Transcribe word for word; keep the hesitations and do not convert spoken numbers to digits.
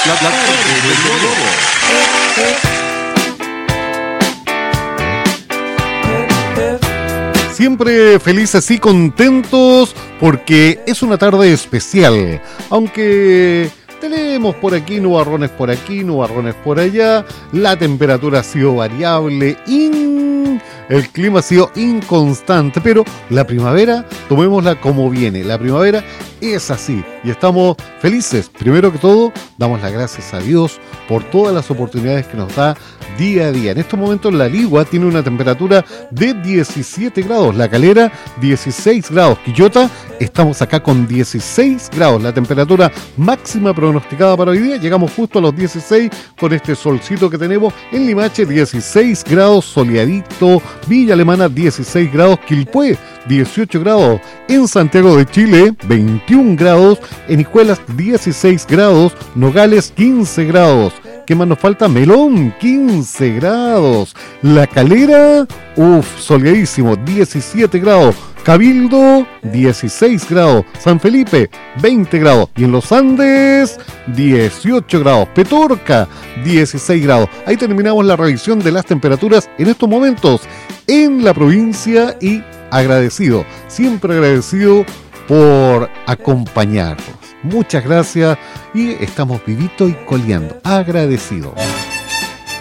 La, la tarde del Lobo. Siempre felices y contentos porque es una tarde especial, aunque tenemos por aquí nubarrones por aquí, nubarrones por allá, la temperatura ha sido variable, in... el clima ha sido inconstante, pero la primavera, tomémosla como viene, la primavera es así y estamos felices. Primero que todo, damos las gracias a Dios por todas las oportunidades que nos da día a día. En estos momentos la Ligua tiene una temperatura de diecisiete grados, La Calera dieciséis grados, Quillota estamos acá con dieciséis grados, la temperatura máxima pronosticada para hoy día, llegamos justo a los dieciséis con este solcito que tenemos. En Limache dieciséis grados, soleadito. Villa Alemana dieciséis grados, Quilpué dieciocho grados, en Santiago de Chile veintiún grados, en Hijuelas dieciséis grados, Nogales quince grados. ¿Qué más nos falta? Melón, quince grados. La Calera, uff, soleadísimo, diecisiete grados. Cabildo, dieciséis grados. San Felipe, veinte grados. Y en los Andes, dieciocho grados. Petorca, dieciséis grados. Ahí terminamos la revisión de las temperaturas en estos momentos en la provincia y agradecido, siempre agradecido por acompañarnos. Muchas gracias y estamos vivitos y coleando. Agradecido.